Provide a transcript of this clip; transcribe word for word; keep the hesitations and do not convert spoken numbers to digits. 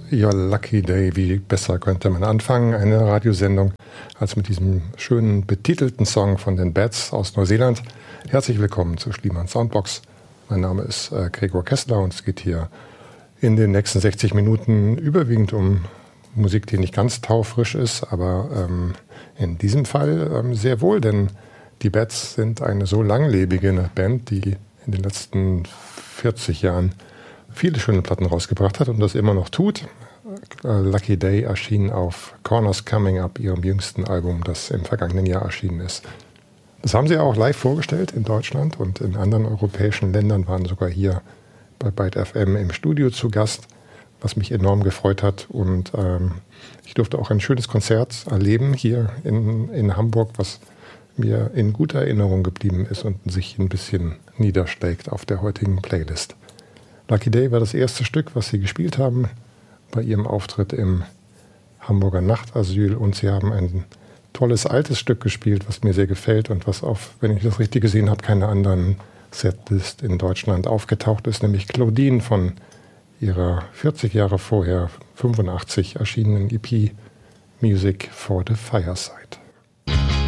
Your Lucky Day, wie besser könnte man anfangen, eine Radiosendung, als mit diesem schönen betitelten Song von den Bats aus Neuseeland. Herzlich willkommen zu Schliemann Soundbox. Mein Name ist äh, Gregor Kessler und es geht hier in den nächsten sechzig Minuten überwiegend um Musik, die nicht ganz taufrisch ist, aber ähm, in diesem Fall ähm, sehr wohl, denn die Bats sind eine so langlebige Band, die in den letzten vierzig Jahren viele schöne Platten rausgebracht hat und das immer noch tut. Lucky Day erschien auf Corners Coming Up, ihrem jüngsten Album, das im vergangenen Jahr erschienen ist. Das haben sie auch live vorgestellt in Deutschland und in anderen europäischen Ländern, waren sogar hier bei Byte F M im Studio zu Gast, was mich enorm gefreut hat. Und ähm, ich durfte auch ein schönes Konzert erleben hier in, in Hamburg, was mir in guter Erinnerung geblieben ist und sich ein bisschen niederschlägt auf der heutigen Playlist. Lucky Day war das erste Stück, was sie gespielt haben bei ihrem Auftritt im Hamburger Nachtasyl, und sie haben ein tolles altes Stück gespielt, was mir sehr gefällt und was auf, wenn ich das richtig gesehen habe, keine anderen Setlist in Deutschland aufgetaucht ist, nämlich Claudine von ihrer vierzig Jahre vorher, fünfundachtzig erschienenen E P Music for the Fireside.